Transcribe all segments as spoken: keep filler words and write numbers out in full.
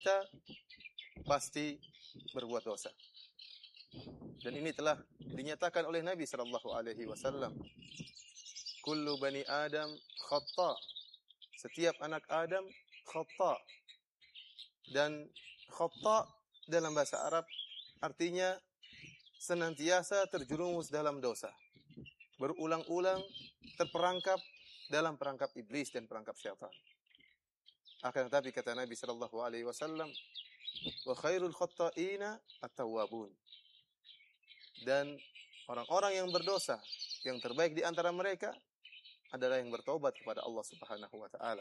kita pasti berbuat dosa. Dan ini telah dinyatakan oleh Nabi sallallahu alaihi wasallam. Kullu bani Adam khata. Setiap anak Adam khata. Dan khata dalam bahasa Arab artinya senantiasa terjerumus dalam dosa. Berulang-ulang terperangkap dalam perangkap iblis dan perangkap syaitan. Akan tetapi kata Nabi sallallahu alaihi wasallam, wa khairul khatta'ina at-tawwabun. Dan orang-orang yang berdosa, yang terbaik di antara mereka adalah yang bertobat kepada Allah Subhanahu wa taala.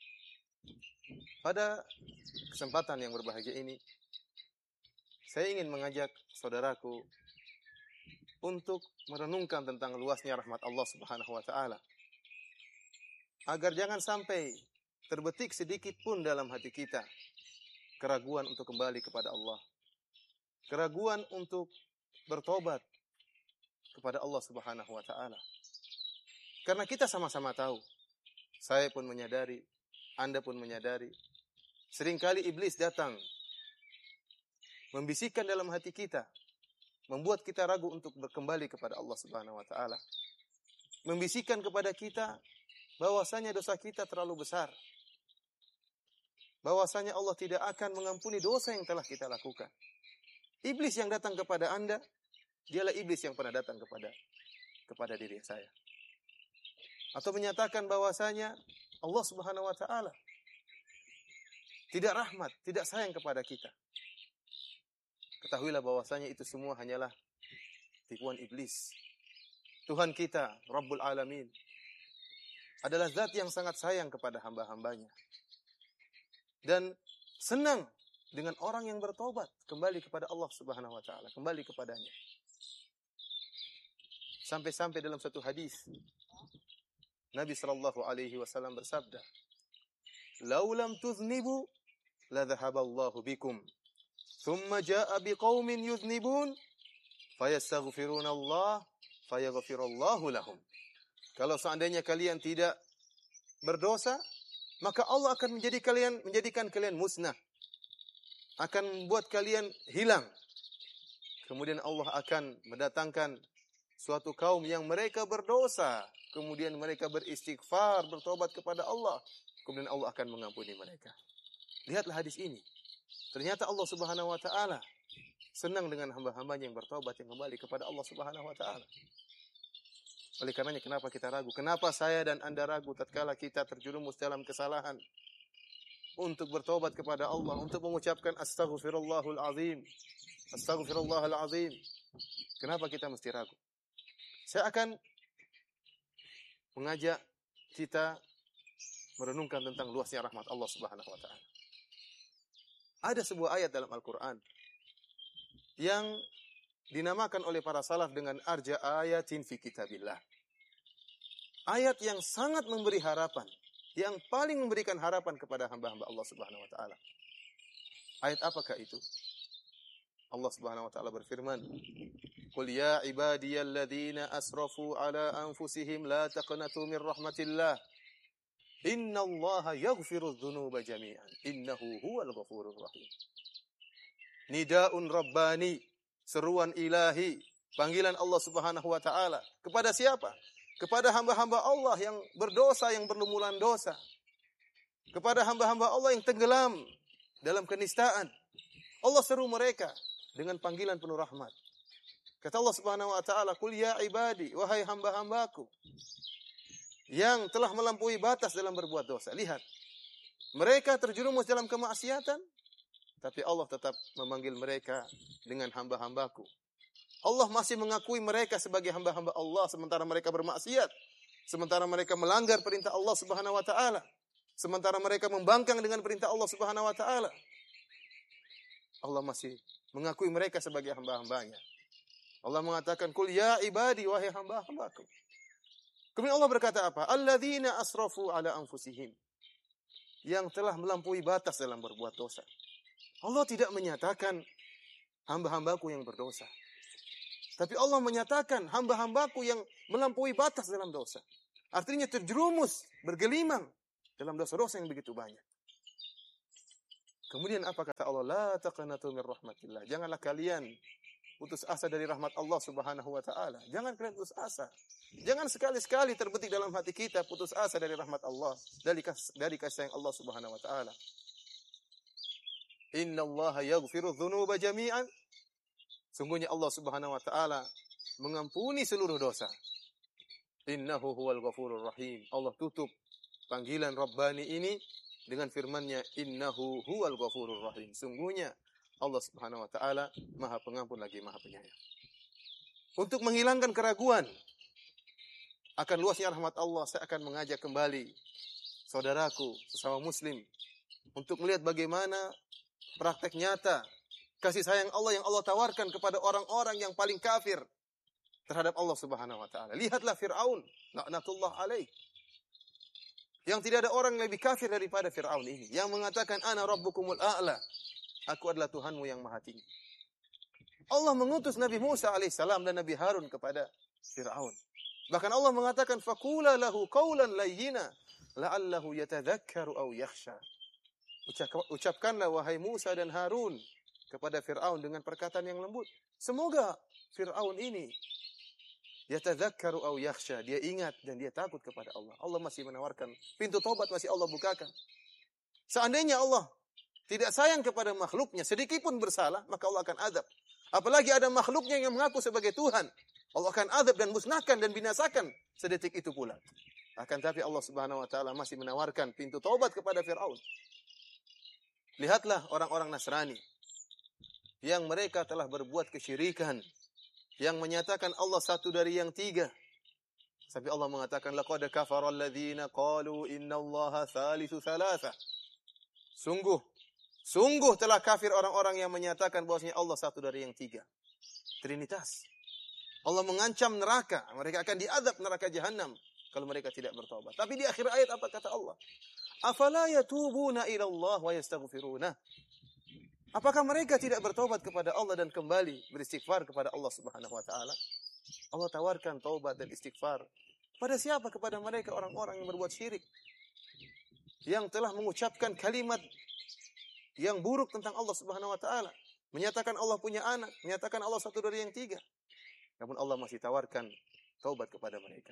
Pada kesempatan yang berbahagia ini, saya ingin mengajak saudaraku untuk merenungkan tentang luasnya rahmat Allah Subhanahu wa taala. Agar jangan sampai terbetik sedikit pun dalam hati kita keraguan untuk kembali kepada Allah. Keraguan untuk bertobat kepada Allah Subhanahu wa taala. Karena kita sama-sama tahu, saya pun menyadari, Anda pun menyadari, seringkali iblis datang membisikkan dalam hati kita, membuat kita ragu untuk berkembali kepada Allah Subhanahu wa taala. Membisikkan kepada kita bahwasanya dosa kita terlalu besar. Bahwasanya Allah tidak akan mengampuni dosa yang telah kita lakukan. Iblis yang datang kepada Anda, dialah iblis yang pernah datang kepada kepada diri saya. Atau menyatakan bahwasanya Allah Subhanahu wa taala tidak rahmat, tidak sayang kepada kita. Ketahuilah bahwasanya itu semua hanyalah tipuan iblis. Tuhan kita, Rabbul Alamin, adalah zat yang sangat sayang kepada hamba-hambanya. Dan senang dengan orang yang bertobat kembali kepada Allah Subhanahu wa taala, kembali kepadanya. Sampai-sampai dalam satu hadis Nabi sallallahu alaihi wasallam bersabda, "Lau lam tuznibu la dhahaballahu bikum, thumma jaa'a biqaumin yuznibun, fayastaghfiruna Allah, fayaghfirullahu lahum." Kalau seandainya kalian tidak berdosa, maka Allah akan menjadi kalian menjadikan kalian musnah. Akan membuat kalian hilang. Kemudian Allah akan mendatangkan suatu kaum yang mereka berdosa, kemudian mereka beristighfar, bertobat kepada Allah, kemudian Allah akan mengampuni mereka. Lihatlah hadis ini. Ternyata Allah Subhanahu wa taala senang dengan hamba-hambanya yang bertobat, yang kembali kepada Allah Subhanahu wa taala. Oleh karenanya kenapa kita ragu? Kenapa saya dan Anda ragu tatkala kita terjerumus dalam kesalahan? Untuk bertobat kepada Allah, untuk mengucapkan astaghfirullahal azim. Astaghfirullahal azim. Kenapa kita mesti ragu? Saya akan mengajak kita merenungkan tentang luasnya rahmat Allah Subhanahu wa taala. Ada sebuah ayat dalam Al-Qur'an yang dinamakan oleh para salaf dengan arja ayatin fi kitabillah. Ayat yang sangat memberi harapan, yang paling memberikan harapan kepada hamba-hamba Allah Subhanahu wa taala. Ayat apakah itu? Allah Subhanahu wa taala berfirman, "Qul ya ibadiyalladzina asrafu ala anfusihim la taqnatu min rahmatillah. Innallaha yaghfirudz dzunuba jami'an. Innahu huwal ghafurur rahim." Nidaun rabbani, seruan ilahi, panggilan Allah Subhanahu wa taala kepada siapa? Kepada hamba-hamba Allah yang berdosa, yang berlumuran dosa. Kepada hamba-hamba Allah yang tenggelam dalam kenistaan. Allah seru mereka dengan panggilan penuh rahmat. Kata Allah Subhanahu wa taala, "Qul ya ibadi, wahai hamba-hambaku yang telah melampaui batas dalam berbuat dosa." Lihat, mereka terjerumus dalam kemaksiatan, tapi Allah tetap memanggil mereka dengan hamba-hambaku. Allah masih mengakui mereka sebagai hamba-hamba Allah sementara mereka bermaksiat, sementara mereka melanggar perintah Allah Subhanahu wa taala, sementara mereka membangkang dengan perintah Allah Subhanahu wa taala. Allah masih mengakui mereka sebagai hamba-hambanya. Allah mengatakan, "Qul ya ibadi, wahai hamba-hambaku." Kemudian Allah berkata apa? "Alladzina asrafu ala anfusihim." Yang telah melampaui batas dalam berbuat dosa. Allah tidak menyatakan hamba-hambaku yang berdosa. Tapi Allah menyatakan hamba-hambaku yang melampaui batas dalam dosa. Artinya terjerumus, bergelimang dalam dosa-dosa yang begitu banyak. Kemudian apa kata Allah? La taqnatu min rahmatillah. Janganlah kalian putus asa dari rahmat Allah Subhanahu wa taala. Jangan kalian putus asa. Jangan sekali-sekali terbetik dalam hati kita putus asa dari rahmat Allah, dari kas, dari kasih sayang Allah Subhanahu wa taala. Innallaha yaghfiru dzunuba jami'an. Sungguhnya Allah Subhanahu wa taala mengampuni seluruh dosa. Innahu huwal ghafurur rahim. Allah tutup panggilan Rabbani ini dengan firman-Nya, Innahu huwal ghafurur rahim. Sungguhnya Allah Subhanahu wa taala Maha Pengampun lagi Maha Penyayang. Untuk menghilangkan keraguan akan luasnya rahmat Allah, saya akan mengajak kembali saudaraku sesama muslim untuk melihat bagaimana praktek nyata kasih sayang Allah yang Allah tawarkan kepada orang-orang yang paling kafir terhadap Allah Subhanahu wa taala. Lihatlah Firaun, laknatullah alaih. Yang tidak ada orang yang lebih kafir daripada Firaun ini, yang mengatakan ana rabbukumul a'la. Aku adalah Tuhanmu yang maha tinggi. Allah mengutus Nabi Musa alaihissalam dan Nabi Harun kepada Firaun. Bahkan Allah mengatakan faqula lahu qawlan layyina la'allahu yatadzakkaru aw yakhsha. Ucapkanlah wahai Musa dan Harun kepada Firaun dengan perkataan yang lembut. Semoga Firaun ini yatadzakkaru aw yakhsha, dia ingat dan dia takut kepada Allah. Allah masih menawarkan pintu taubat, masih Allah bukakan. Seandainya Allah tidak sayang kepada makhluknya, sedikit pun bersalah, maka Allah akan azab. Apalagi ada makhluknya yang mengaku sebagai Tuhan. Allah akan azab dan musnahkan dan binasakan sedetik itu pula. Akan tapi Allah Subhanahu wa taala masih menawarkan pintu taubat kepada Firaun. Lihatlah orang-orang Nasrani yang mereka telah berbuat kesyirikan, yang menyatakan Allah satu dari yang tiga. Tapi Allah mengatakan laqad kafara alladziina qalu innallaha tsalitsu tsalatsa. Sungguh Sungguh telah kafir orang-orang yang menyatakan bahwasanya Allah satu dari yang tiga. Trinitas. Allah mengancam neraka. Mereka akan diazab neraka jahanam kalau mereka tidak bertobat. Tapi di akhir ayat apa kata Allah? Afala yatubuna ila Allah wa yastaghfiruna. Apakah mereka tidak bertobat kepada Allah dan kembali beristighfar kepada Allah Subhanahu wa taala? Allah tawarkan taubat dan istighfar. Pada siapa? Kepada mereka orang-orang yang berbuat syirik. Yang telah mengucapkan kalimat yang buruk tentang Allah Subhanahu wa taala, menyatakan Allah punya anak, menyatakan Allah satu dari yang tiga. Namun Allah masih tawarkan taubat kepada mereka.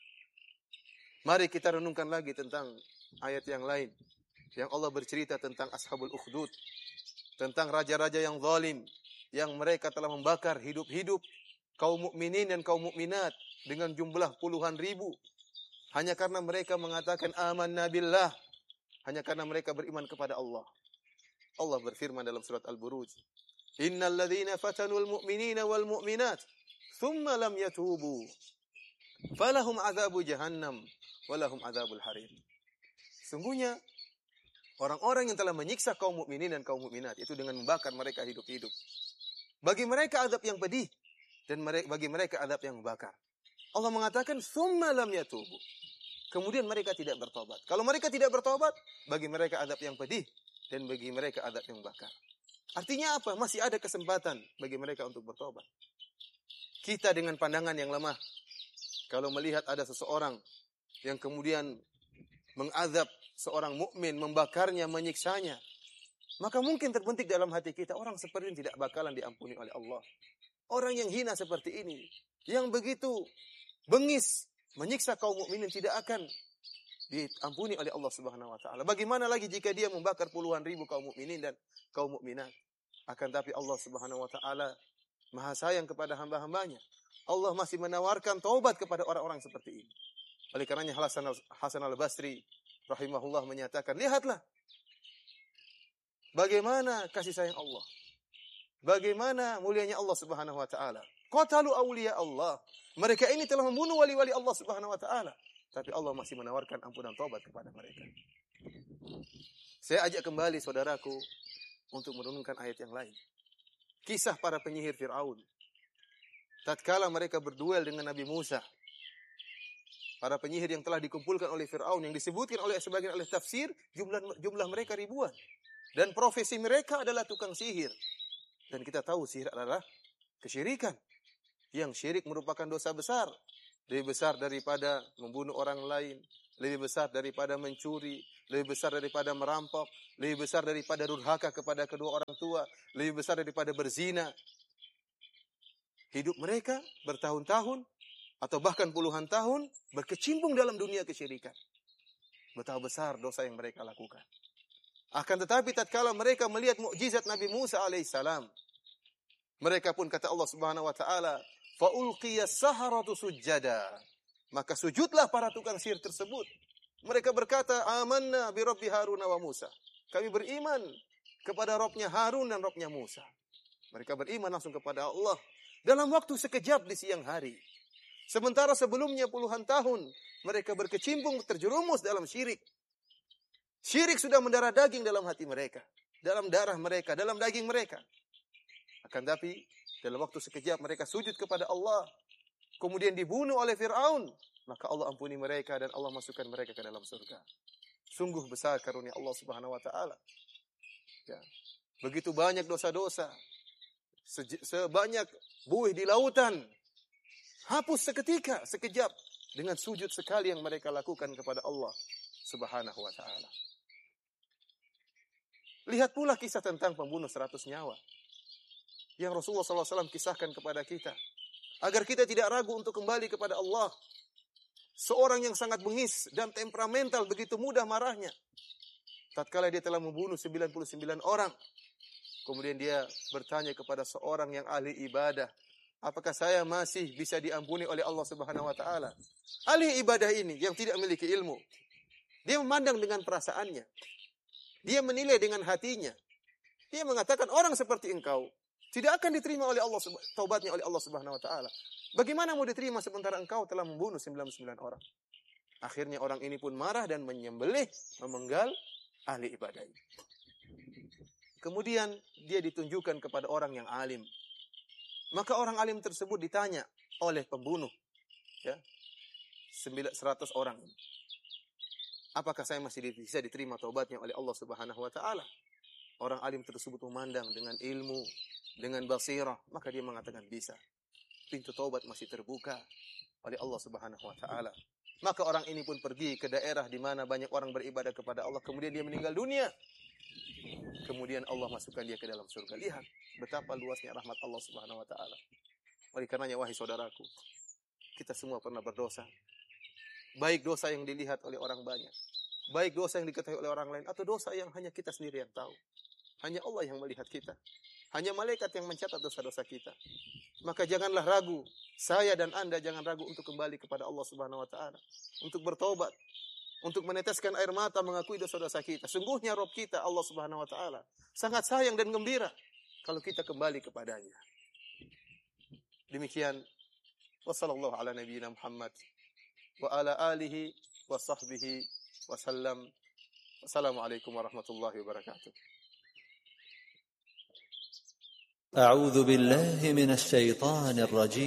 Mari kita renungkan lagi tentang ayat yang lain yang Allah bercerita tentang Ashabul Ukhdud, tentang raja-raja yang zalim yang mereka telah membakar hidup-hidup kaum mukminin dan kaum mukminat dengan jumlah puluhan ribu hanya karena mereka mengatakan amanna billah, hanya karena mereka beriman kepada Allah. Allah berfirman dalam surat Al-Buruj, Innal ladzina fatanul mu'minina wal mu'minat thumma lam yatubu falahum adzabu jahannam walahum adzabul harim. Sungguhnya orang-orang yang telah menyiksa kaum mukminin dan kaum mukminat itu dengan membakar mereka hidup-hidup. Bagi mereka azab yang pedih dan bagi mereka azab yang membakar. Allah mengatakan thumma lam yatubu. Kemudian mereka tidak bertobat. Kalau mereka tidak bertobat, bagi mereka azab yang pedih dan bagi mereka azab yang bakar. Artinya apa? Masih ada kesempatan bagi mereka untuk bertobat. Kita dengan pandangan yang lemah, kalau melihat ada seseorang yang kemudian mengazab seorang mukmin, membakarnya, menyiksanya, maka mungkin terbentik dalam hati kita, orang seperti ini tidak bakalan diampuni oleh Allah. Orang yang hina seperti ini, yang begitu bengis menyiksa kaum mukminin, tidak akan diampuni oleh Allah Subhanahu wa taala. Bagaimana lagi jika dia membakar puluhan ribu kaum mukminin dan kaum mukminat? Akan tapi Allah Subhanahu wa taala Maha sayang kepada hamba-hambanya. Allah masih menawarkan taubat kepada orang-orang seperti ini. Oleh karenanya Hasan Hasan Al-Basri rahimahullah menyatakan, lihatlah bagaimana kasih sayang Allah. Bagaimana mulianya Allah Subhanahu wa taala. Qatalu awliya Allah. Mereka ini telah membunuh wali-wali Allah Subhanahu wa taala. Tapi Allah masih menawarkan ampunan taubat kepada mereka. Saya ajak kembali saudaraku untuk merenungkan ayat yang lain. Kisah para penyihir Fir'aun. Tatkala mereka berduel dengan Nabi Musa. Para penyihir yang telah dikumpulkan oleh Fir'aun, yang disebutkan oleh sebagian oleh tafsir, jumlah jumlah mereka ribuan. Dan profesi mereka adalah tukang sihir. Dan kita tahu sihir adalah kesyirikan. Yang syirik merupakan dosa besar. Lebih besar daripada membunuh orang lain, lebih besar daripada mencuri, lebih besar daripada merampok, lebih besar daripada durhaka kepada kedua orang tua, lebih besar daripada berzina. Hidup mereka bertahun-tahun atau bahkan puluhan tahun berkecimpung dalam dunia kesyirikan. Betapa besar dosa yang mereka lakukan. Akan tetapi tatkala mereka melihat mukjizat Nabi Musa alaihissalam, mereka pun kata Allah Subhanahu wa taala, fa ulqiyas saharatu sujada. Maka sujudlah para tukang sihir tersebut. Mereka berkata, amanna bi rabbi Harun wa Musa. Kami beriman kepada Rabbnya Harun dan Rabbnya Musa. Mereka beriman langsung kepada Allah dalam waktu sekejap di siang hari. Sementara sebelumnya puluhan tahun mereka berkecimpung terjerumus dalam syirik. Syirik sudah mendarah daging dalam hati mereka, dalam darah mereka, dalam daging mereka. Akan tapi dalam waktu sekejap mereka sujud kepada Allah, kemudian dibunuh oleh Fir'aun, maka Allah ampuni mereka dan Allah masukkan mereka ke dalam surga. Sungguh besar karunia Allah Subhanahu wa taala. Ya. Begitu banyak dosa-dosa. Sebanyak buih di lautan. Hapus seketika, sekejap dengan sujud sekali yang mereka lakukan kepada Allah Subhanahu wa taala. Lihat pula kisah tentang pembunuh seratus nyawa yang Rasulullah sallallahu alaihi wasallam kisahkan kepada kita, agar kita tidak ragu untuk kembali kepada Allah. Seorang yang sangat bengis dan temperamental, begitu mudah marahnya. Tatkala dia telah membunuh sembilan puluh sembilan orang, kemudian dia bertanya kepada seorang yang ahli ibadah, apakah saya masih bisa diampuni oleh Allah Subhanahu wa taala? Ahli ibadah ini yang tidak memiliki ilmu, dia memandang dengan perasaannya. Dia menilai dengan hatinya. Dia mengatakan orang seperti engkau tidak akan diterima oleh Allah, taubatnya oleh Allah Subhanahu wa taala. Bagaimana mau diterima sementara engkau telah membunuh sembilan puluh sembilan orang? Akhirnya orang ini pun marah dan menyembelih, memenggal ahli ibadah ini. Kemudian dia ditunjukkan kepada orang yang alim. Maka orang alim tersebut ditanya oleh pembunuh, ya, seratus orang ini, apakah saya masih bisa diterima taubatnya oleh Allah Subhanahu wa taala? Orang alim tersebut memandang dengan ilmu, dengan basirah, maka dia mengatakan bisa. Pintu taubat masih terbuka oleh Allah Subhanahu wa taala. Maka orang ini pun pergi ke daerah di mana banyak orang beribadah kepada Allah, kemudian dia meninggal dunia. Kemudian Allah masukkan dia ke dalam surga. Lihat betapa luasnya rahmat Allah Subhanahu wa taala. Oleh karenanya wahai saudaraku, kita semua pernah berdosa. Baik dosa yang dilihat oleh orang banyak, baik dosa yang diketahui oleh orang lain, atau dosa yang hanya kita sendiri yang tahu. Hanya Allah yang melihat kita. Hanya malaikat yang mencatat dosa-dosa kita. Maka janganlah ragu, saya dan Anda jangan ragu untuk kembali kepada Allah Subhanahu wa taala, untuk bertobat, untuk meneteskan air mata mengakui dosa-dosa kita. Sungguhnya Rabb kita Allah Subhanahu wa taala sangat sayang dan gembira kalau kita kembali kepadanya. Demikian, wassallallahu ala nabiyyina Muhammad wa ala alihi wa sahbihi wasallam. Wassalamualaikum warahmatullahi wabarakatuh. أعوذ بالله من الشيطان الرجيم